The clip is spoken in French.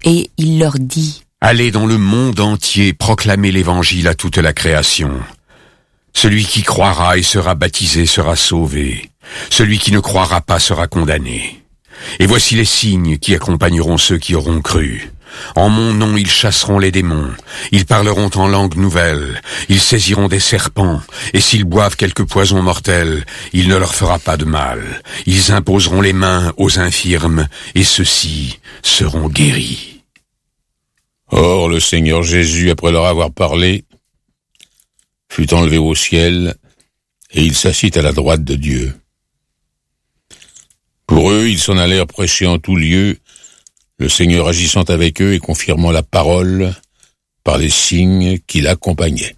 Et il leur dit: Allez dans le monde entier proclamer l'évangile à toute la création. Celui qui croira et sera baptisé sera sauvé. Celui qui ne croira pas sera condamné. Et voici les signes qui accompagneront ceux qui auront cru. En mon nom, ils chasseront les démons. Ils parleront en langue nouvelle. Ils saisiront des serpents. Et s'ils boivent quelque poison mortel, il ne leur fera pas de mal. Ils imposeront les mains aux infirmes, et ceux-ci seront guéris. Or, le Seigneur Jésus, après leur avoir parlé, fut enlevé au ciel, et il s'assit à la droite de Dieu. Pour eux, ils s'en allèrent prêcher en tout lieu, le Seigneur agissant avec eux et confirmant la parole par les signes qui l'accompagnaient.